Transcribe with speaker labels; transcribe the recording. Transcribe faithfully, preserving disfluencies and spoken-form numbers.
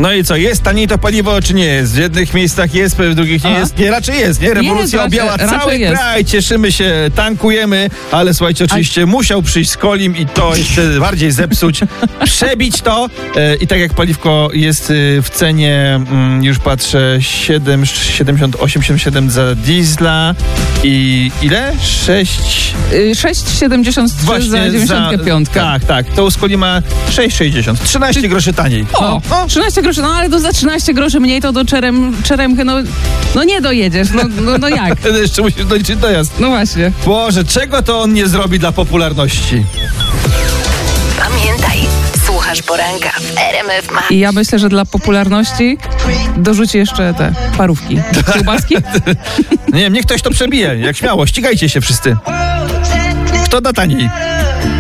Speaker 1: No i co, jest taniej to paliwo, czy nie jest? W jednych miejscach jest, w drugich nie
Speaker 2: Aha.
Speaker 1: jest. Nie, raczej jest, nie? Rewolucja
Speaker 2: Jest,
Speaker 1: objęła
Speaker 2: raczej-
Speaker 1: cały
Speaker 2: raczej jest.
Speaker 1: kraj, cieszymy się, tankujemy, ale słuchajcie, oczywiście musiał przyjść z Kolim i to jeszcze bardziej zepsuć, przebić to e, i tak jak paliwko jest e, w cenie, mm, już patrzę, siedem siedemdziesiąt osiem siedemdziesiąt siedem za diesla i ile? sześć
Speaker 2: Y, sześć siedemdziesiąt trzy za dziewięćdziesiąt pięć.
Speaker 1: Tak, tak, to u Skoli ma sześć sześćdziesiąt, trzynaście groszy taniej.
Speaker 2: O,
Speaker 1: No,
Speaker 2: trzynaście groszy, no ale to za trzynaście groszy mniej to do czerem, czeremchy, no, no nie dojedziesz, no, no, no jak?
Speaker 1: no. Jeszcze musisz doliczyć dojazd.
Speaker 2: No właśnie.
Speaker 1: Boże, czego to on nie zrobi dla popularności?
Speaker 3: Pamiętaj, słuchasz poranka w R M F Max.
Speaker 2: I ja myślę, że dla popularności dorzuci jeszcze te parówki. Kiełbaski?
Speaker 1: Nie wiem, niech ktoś to przebije, jak śmiało, ścigajcie się wszyscy. Kto da taniej?